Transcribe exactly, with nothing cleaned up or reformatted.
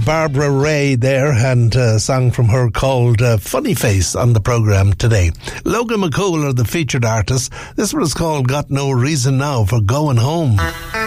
Barbara Ray there, and a song from her called uh, Funny Face on the programme today. Logan McCool are the featured artists. This one is called Got No Reason Now for Going Home.